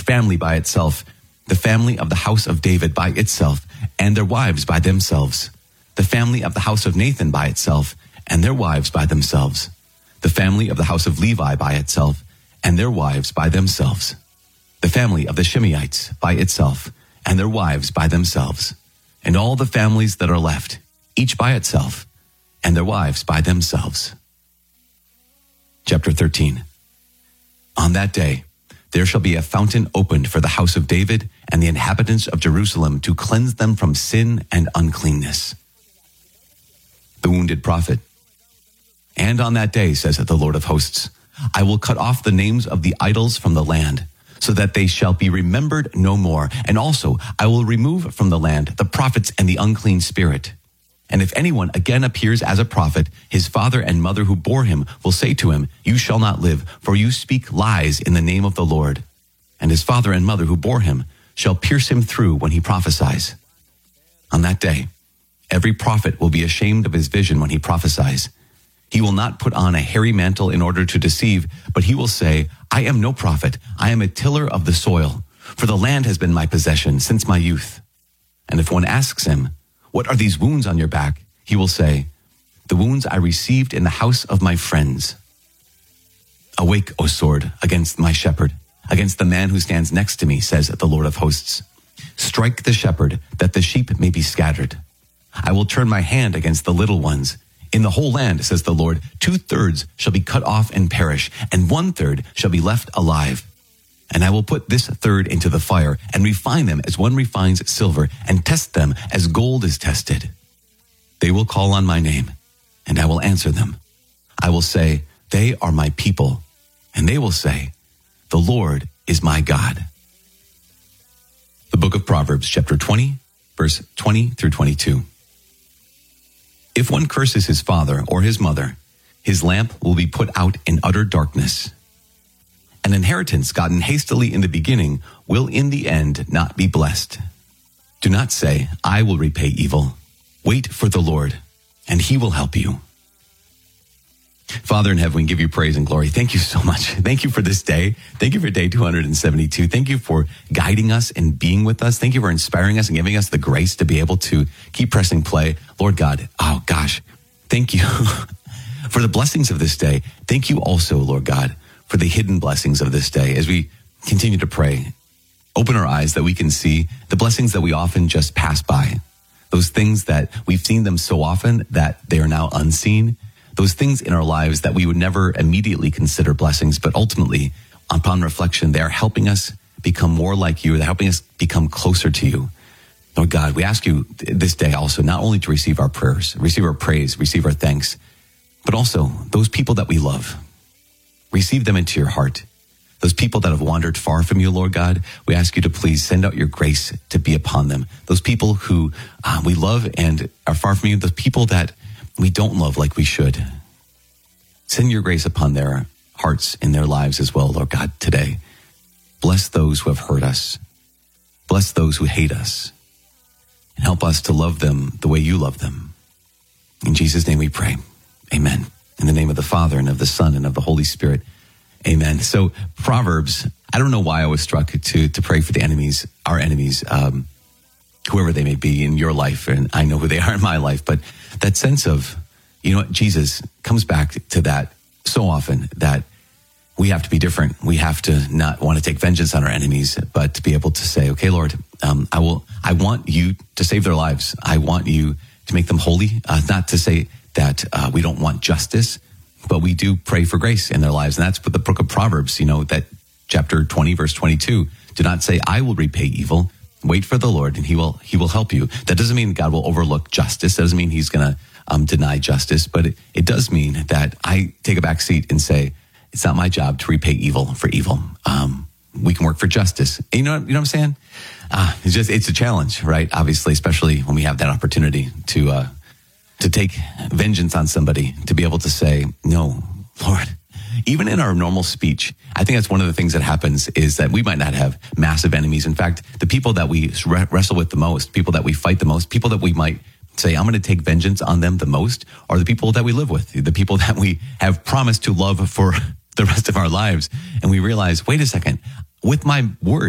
family by itself, the family of the house of David by itself, and their wives by themselves, the family of the house of Nathan by itself, and their wives by themselves, the family of the house of Levi by itself, and their wives by themselves, the family of the Shimeites by itself, and their wives by themselves, and all the families that are left, each by itself, and their wives by themselves. Chapter 13. On that day, there shall be a fountain opened for the house of David and the inhabitants of Jerusalem to cleanse them from sin and uncleanness. The wounded prophet. And on that day, says the Lord of hosts, I will cut off the names of the idols from the land, so that they shall be remembered no more. And also I will remove from the land the prophets and the unclean spirit. And if anyone again appears as a prophet, his father and mother who bore him will say to him, You shall not live, for you speak lies in the name of the Lord. And his father and mother who bore him shall pierce him through when he prophesies. On that day, every prophet will be ashamed of his vision when he prophesies. He will not put on a hairy mantle in order to deceive, but he will say, I am no prophet. I am a tiller of the soil, for the land has been my possession since my youth. And if one asks him, What are these wounds on your back? He will say, The wounds I received in the house of my friends. Awake, O sword, against my shepherd, against the man who stands next to me, says the Lord of hosts. Strike the shepherd, that the sheep may be scattered. I will turn my hand against the little ones. In the whole land, says the Lord, 2/3 shall be cut off and perish, and 1/3 shall be left alive. And I will put this third into the fire, and refine them as one refines silver, and test them as gold is tested. They will call on my name, and I will answer them. I will say, They are my people, and they will say, The Lord is my God. The book of Proverbs, chapter 20, verse 20 through 22. If one curses his father or his mother, his lamp will be put out in utter darkness. An inheritance gotten hastily in the beginning will in the end not be blessed. Do not say, I will repay evil. Wait for the Lord, and he will help you. Father in heaven, we give you praise and glory. Thank you so much. Thank you for this day. Thank you for day 272. Thank you for guiding us and being with us. Thank you for inspiring us and giving us the grace to be able to keep pressing play. Lord God, oh gosh, thank you for the blessings of this day. Thank you also, Lord God, for the hidden blessings of this day. As we continue to pray, open our eyes that we can see the blessings that we often just pass by. Those things that we've seen them so often that they are now unseen. Those things in our lives that we would never immediately consider blessings, but ultimately, upon reflection, they are helping us become more like you. They're helping us become closer to you. Lord God, we ask you this day also not only to receive our prayers, receive our praise, receive our thanks, but also those people that we love. Receive them into your heart. Those people that have wandered far from you, Lord God, we ask you to please send out your grace to be upon them. Those people who we love and are far from you, those people that we don't love like we should. Send your grace upon their hearts and their lives as well, Lord God, today. Bless those who have hurt us. Bless those who hate us. And help us to love them the way you love them. In Jesus' name we pray. Amen. In the name of the Father and of the Son and of the Holy Spirit. Amen. So Proverbs, I don't know why I was struck to pray for the enemies, our enemies, whoever they may be in your life, and I know who they are in my life, but that sense of, you know what, Jesus comes back to that so often, that we have to be different. We have to not want to take vengeance on our enemies, but to be able to say, okay, Lord, I want you to save their lives. I want you to make them holy. Not to say that we don't want justice, but we do pray for grace in their lives. And that's what the book of Proverbs, that chapter 20, verse 22, do not say, I will repay evil. Wait for the Lord and he will help you. That doesn't mean God will overlook justice. That doesn't mean he's going to deny justice, but it does mean that I take a back seat and say, it's not my job to repay evil for evil. We can work for justice. You know what I'm saying? It's a challenge, right? Obviously, especially when we have that opportunity to take vengeance on somebody, to be able to say, no, Lord. Even in our normal speech, I think that's one of the things that happens is that we might not have massive enemies. In fact, the people that we wrestle with the most, people that we fight the most, people that we might say, I'm going to take vengeance on them the most, are the people that we live with, the people that we have promised to love for the rest of our lives. And we realize, wait a second, with my words,